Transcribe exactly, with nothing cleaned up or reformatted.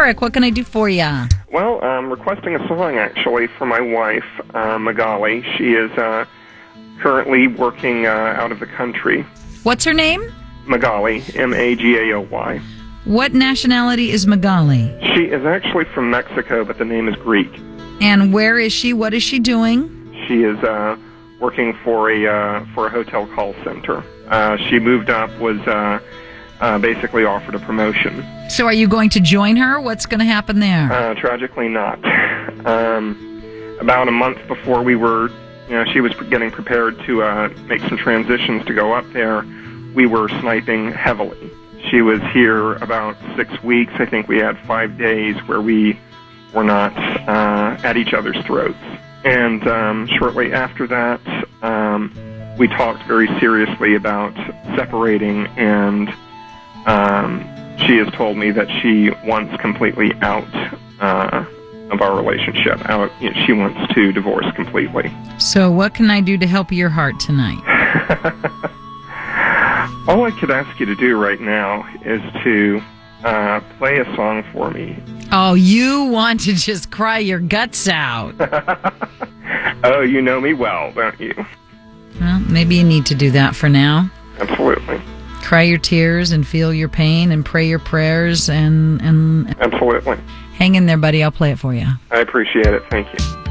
Eric, what can I do for you? Well, I'm requesting a song, actually, for my wife, uh, Magali. She is uh, currently working uh, out of the country. What's her name? Magali, M A G A O Y. What nationality is Magali? She is actually from Mexico, but the name is Greek. And where is she? What is she doing? She is uh, working for a uh, for a hotel call center. Uh, she moved up, was uh, uh, basically offered a promotion. So are you going to join her? What's going to happen there? Uh, tragically not. Um, about a month before we were, you know, she was getting prepared to uh, make some transitions to go up there, we were sniping heavily. She was here about six weeks. I think we had five days where we were not uh, at each other's throats. And um, shortly after that, um, we talked very seriously about separating, and um, she has told me that she wants completely out uh, of our relationship. Out, you know, she wants to divorce completely. So what can I do to help your heart tonight? All I could ask you to do right now is to uh, play a song for me. Oh, you want to just cry your guts out. Oh, you know me well, don't you? Well, maybe you need to do that for now. Absolutely. Cry your tears and feel your pain and pray your prayers and, and Absolutely. Hang in there, buddy. I'll play it for you. I appreciate it. Thank you.